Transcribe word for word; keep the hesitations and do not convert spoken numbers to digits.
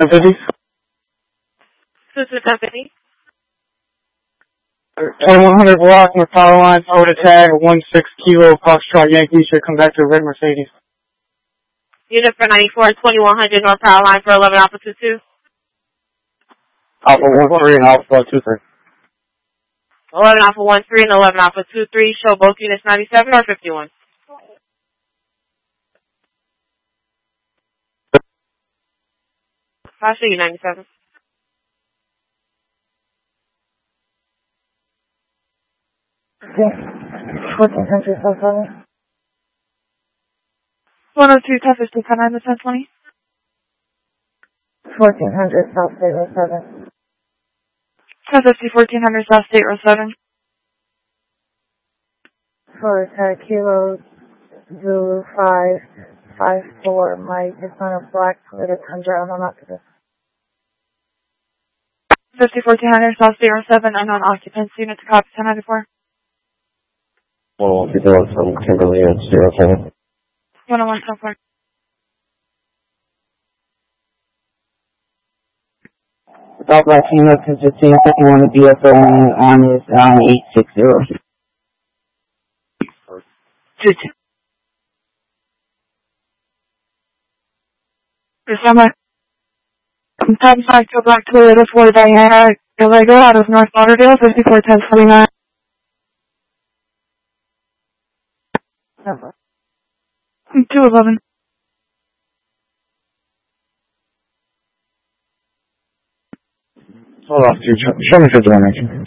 fifty? This is ten fifty. twenty-one hundred block North Power Line, power to tag, one six kilo Foxtrot Yankee, should come back to a red Mercedes. Unit for ninety-four, twenty-one hundred North Power Line for eleven Alpha two two. Alpha one three and Alpha two three. eleven Alpha one three and eleven Alpha two three, show both units ninety-seven or fifty-one. I'll show you ninety-seven. fourteen hundred South seven. one oh two, ten fifty, ten nine, ten twenty. fourteen hundred South State Road seven. ten fifty, fourteen hundred South State Road seven. For uh, Kilo Zulu five five four, Mike is on a black Toyota Tundra, unknown occupants. fifty, fourteen hundred South State Road seven, unknown occupants, unit to copy ten ninety-four. one oh one from Kimberly and zero seven. one oh one, ten four. Southwest Kilo two fifteen, fifty-one to B S O on is um, eight six zero. two two. December. Comes back to a black Toyota for Diana Gallego out of North Lauderdale, fifty-four ten forty-nine. Number. two eleven. Hold off, dude. Show me fifty-one, actually.